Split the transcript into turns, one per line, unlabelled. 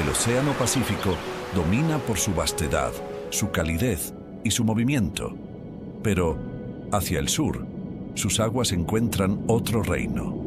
El Océano Pacífico domina por su vastedad, su calidez y su movimiento. Pero, hacia el sur, sus aguas encuentran otro reino.